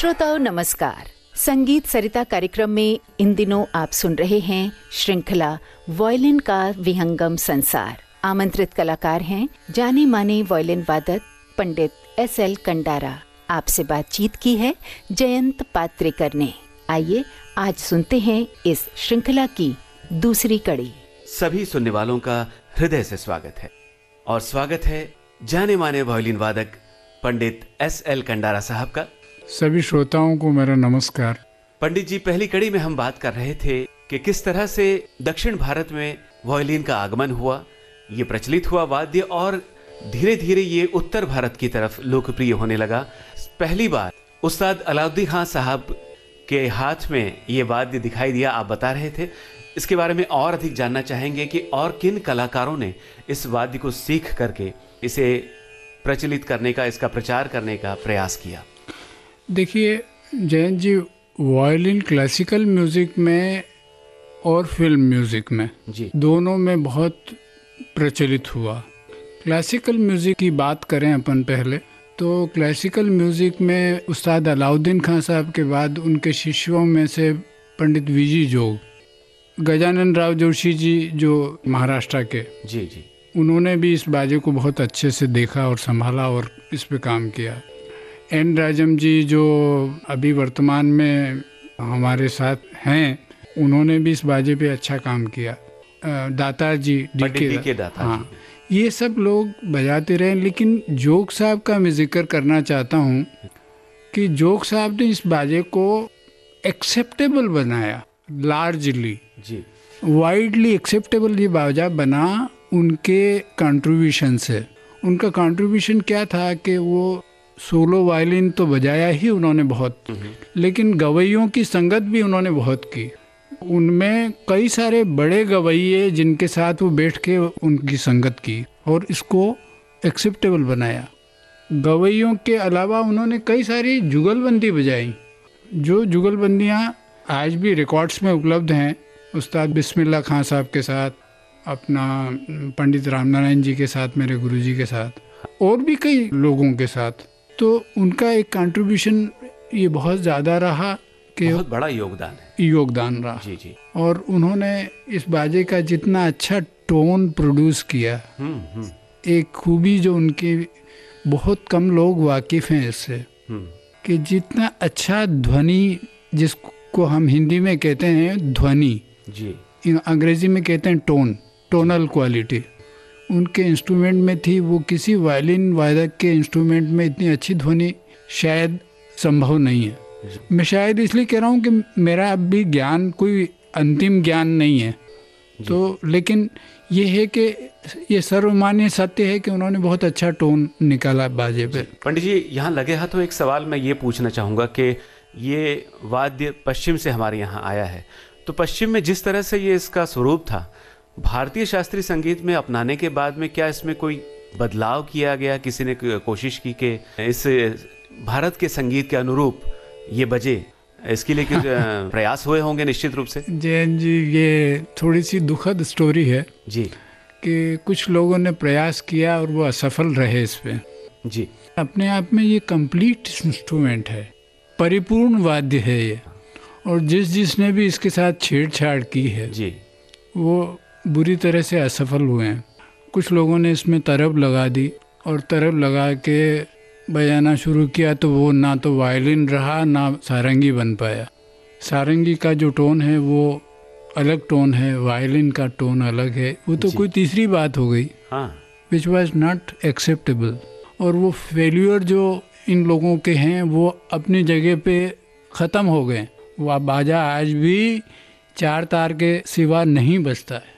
श्रोताओं नमस्कार। संगीत सरिता कार्यक्रम में इन दिनों आप सुन रहे हैं श्रृंखला वायलिन का विहंगम संसार। आमंत्रित कलाकार हैं जाने माने वायलिन वादक पंडित SL कंडारा। आपसे बातचीत की है जयंत पात्रेकर ने। आइए आज सुनते हैं इस श्रृंखला की दूसरी कड़ी। सभी सुनने वालों का हृदय से स्वागत है और स्वागत है जाने माने वायलिन वादक पंडित SL कंडारा साहब का। सभी श्रोताओं को मेरा नमस्कार। पंडित जी, पहली कड़ी में हम बात कर रहे थे कि किस तरह से दक्षिण भारत में वायलिन का आगमन हुआ, ये प्रचलित हुआ वाद्य और धीरे धीरे ये उत्तर भारत की तरफ लोकप्रिय होने लगा। पहली बार उस्ताद अलाउद्दीन खान साहब के हाथ में ये वाद्य दिखाई दिया, आप बता रहे थे। इसके बारे में और अधिक जानना चाहेंगे कि और किन कलाकारों ने इस वाद्य को सीख करके इसे प्रचलित करने का, इसका प्रचार करने का प्रयास किया। देखिए जयंत जी, वायलिन क्लासिकल म्यूज़िक में और फिल्म म्यूज़िक में जी दोनों में बहुत प्रचलित हुआ। क्लासिकल म्यूज़िक की बात करें अपन पहले, तो क्लासिकल म्यूज़िक में उस्ताद अलाउद्दीन खान साहब के बाद उनके शिष्यों में से पंडित VG जोग, गजानन राव जोशी जी जो महाराष्ट्र के, जी जी उन्होंने भी इस बाजे को बहुत अच्छे से देखा और संभाला और इस पे काम किया। N राजम जी जो अभी वर्तमान में हमारे साथ हैं, उन्होंने भी इस बाजे पे अच्छा काम किया। दाता जी, DK दाता, हाँ, ये सब लोग बजाते रहे। लेकिन जोग साहब का मैं जिक्र करना चाहता हूँ कि जोग साहब ने इस बाजे को एक्सेप्टेबल बनाया, लार्जली जी वाइडली एक्सेप्टेबल ये बाजा बना उनके कंट्रीब्यूशन से। उनका कंट्रीब्यूशन क्या था कि वो सोलो वायलिन तो बजाया ही उन्होंने बहुत, लेकिन गवैयों की संगत भी उन्होंने बहुत की। उनमें कई सारे बड़े गवैये जिनके साथ वो बैठ के उनकी संगत की और इसको एक्सेप्टेबल बनाया। गवैयों के अलावा उन्होंने कई सारी जुगलबंदी बजाई, जो जुगलबंदियाँ आज भी रिकॉर्ड्स में उपलब्ध हैं। उस्ताद बिस्मिल्लाह खान साहब के साथ, अपना पंडित रामनारायण जी के साथ, मेरे गुरुजी के साथ, और भी कई लोगों के साथ। तो उनका एक कंट्रीब्यूशन ये बहुत ज़्यादा रहा कि बहुत बड़ा योगदान रहा जी। और उन्होंने इस बाजे का जितना अच्छा टोन प्रोड्यूस किया, एक खूबी जो उनकी बहुत कम लोग वाकिफ़ हैं इससे, कि जितना अच्छा ध्वनि, जिसको हम हिंदी में कहते हैं ध्वनि जी, अंग्रेजी में कहते हैं टोनल क्वालिटी, उनके इंस्ट्रूमेंट में थी। वो किसी वायलिन वादक के इंस्ट्रूमेंट में इतनी अच्छी ध्वनि शायद संभव नहीं है। मैं शायद इसलिए कह रहा हूँ कि मेरा अब भी ज्ञान कोई अंतिम ज्ञान नहीं है, तो लेकिन ये है कि ये सर्वमान्य सत्य है कि उन्होंने बहुत अच्छा टोन निकाला बाजे पे। पंडित जी, यहाँ लगे हाथों एक सवाल मैं ये पूछना चाहूँगा कि ये वाद्य पश्चिम से हमारे यहाँ आया है, तो पश्चिम में जिस तरह से ये इसका स्वरूप था, भारतीय शास्त्रीय संगीत में अपनाने के बाद में क्या इसमें कोई बदलाव किया गया? किसी ने कोशिश की कि इस भारत के संगीत के अनुरूप ये बजे, इसके लिए प्रयास हुए होंगे निश्चित रूप से। जैन जी, ये थोड़ी सी दुखद स्टोरी है जी कि कुछ लोगों ने प्रयास किया और वो असफल रहे इस पे जी। अपने आप में ये कंप्लीट इंस्ट्रूमेंट है, परिपूर्ण वाद्य है ये, और जिसने भी इसके साथ छेड़छाड़ की है जी, वो बुरी तरह से असफल हुए हैं। कुछ लोगों ने इसमें तरब लगा दी और तरब लगा के बजाना शुरू किया, तो वो ना तो वायलिन रहा ना सारंगी बन पाया। सारंगी का जो टोन है वो अलग टोन है, वायलिन का टोन अलग है, वो तो कोई तीसरी बात हो गई, विच वॉज नॉट एक्सेप्टेबल। और वो फेल्यूर जो इन लोगों के हैं वो अपनी जगह पे ख़त्म हो गए। वह बाजा आज भी 4 तार के सिवा नहीं बजता है।